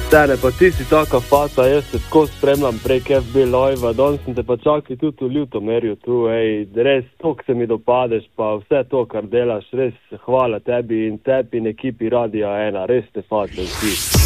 Stane, pa ti si taka fata, jaz se skozi spremljam prek FB Live-a, danes sem te pa čakal tudi v Ljutomerju tu, res, toliko se mi dopadeš, pa vse to, kar delaš, res hvala tebi in ekipi Radia 1, res te fate vsi.